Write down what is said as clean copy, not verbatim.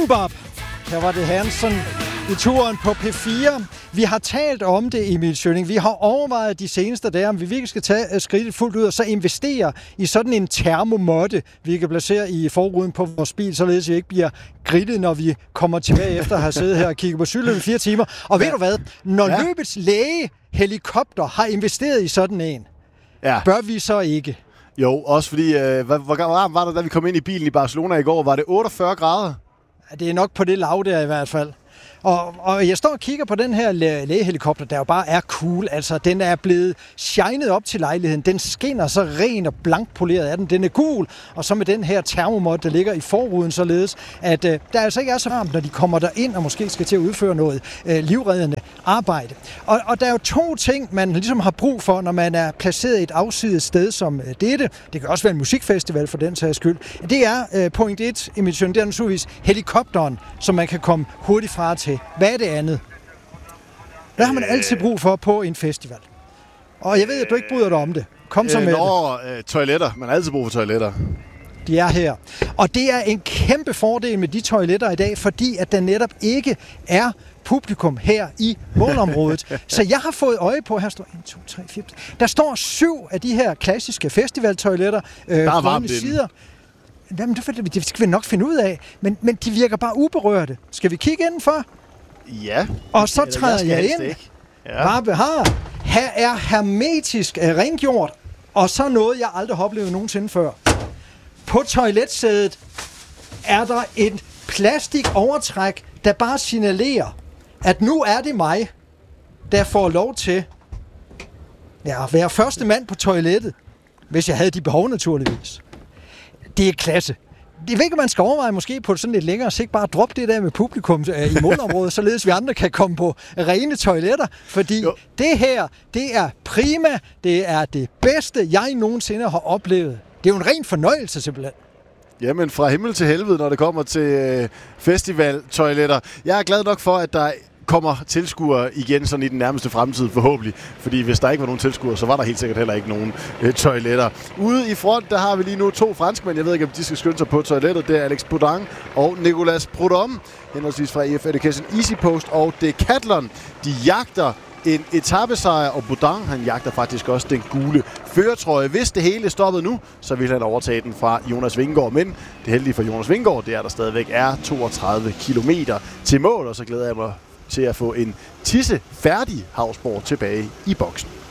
MMMBop. Her var det Hansen i turen på P4. Vi har talt om det, Emil Schønning. Vi har overvejet de seneste dage, om vi virkelig skal tage skridtet fuldt ud og så investere i sådan en termomåtte, vi kan placere i forruden på vores bil, således vi ikke bliver grillet, når vi kommer tilbage efter at have siddet her og kigget på cyklen i 4 timer. Og ved du hvad? Når løbets lægehelikopter har investeret i sådan en, bør vi så ikke? Jo, også fordi, hvor varmt var det, da vi kom ind i bilen i Barcelona i går? Var det 48 grader? Det er nok på det lav der i hvert fald. Og jeg står og kigger på den her lægehelikopter, der jo bare er cool. Altså, den er blevet shined op til lejligheden. Den skinner så ren og blankpoleret af den. Den er gul, og så med den her termomåtte, der ligger i forruden, således at der altså ikke er så varmt, når de kommer derind og måske skal til at udføre noget livreddende arbejde. Og der er jo 2 ting, man ligesom har brug for, når man er placeret i et afsides sted som dette. Det kan også være en musikfestival for den sags skyld. Det er point 1, Emil Schønning, det er naturligvis helikopteren, som man kan komme hurtigt fra til. Hvad er det andet? Hvad har man altid brug for på en festival? Og jeg ved, at du ikke bryder dig om det. Kom så med det. Toiletter. Man har altid brug for toiletter. De er her. Og det er en kæmpe fordel med de toiletter i dag, fordi at der netop ikke er publikum her i målområdet. Så jeg har fået øje på, her står 1, 2, 3, 4. Der står 7 af de her klassiske festivaltoiletter. Der er varmt sider. Jamen, det skal vi nok finde ud af. Men de virker bare uberørte. Skal vi kigge indenfor? Ja. Og så træder jeg ind. Ja. Her er hermetisk rengjort, og så noget, jeg aldrig har oplevet nogensinde før. På toiletsædet er der et plastikovertræk, der bare signalerer, at nu er det mig, der får lov til at være første mand på toilettet, hvis jeg havde de behov naturligvis. Det er klasse. Jeg ved ikke, om man skal overveje måske på sådan lidt længere sigt, bare droppe det der med publikum i målområdet, således vi andre kan komme på rene toiletter, fordi det her, det er prima, det er det bedste, jeg nogensinde har oplevet. Det er jo en ren fornøjelse simpelthen. Jamen, fra himmel til helvede, når det kommer til festivaltoiletter. Jeg er glad nok for, at der kommer tilskuere igen sådan i den nærmeste fremtid forhåbentlig. Fordi hvis der ikke var nogen tilskuere, så var der helt sikkert heller ikke nogen toiletter. Ude i front, der har vi lige nu 2 franskmænd. Jeg ved ikke, om de skal skynde sig på toilettet. Det er Alex Boudin og Nicolas Prudhomme, henholdsvis fra EF Education EasyPost og Decathlon. De jagter en etapesejr, og Boudin, han jagter faktisk også den gule førertrøje. Hvis det hele stoppede nu, så vil han overtage den fra Jonas Vingegaard. Men det heldige for Jonas Vingegaard, det er, at der stadigvæk er 32 kilometer til mål, og så glæder jeg mig til at få en tissefærdig Hausborg tilbage i boksen.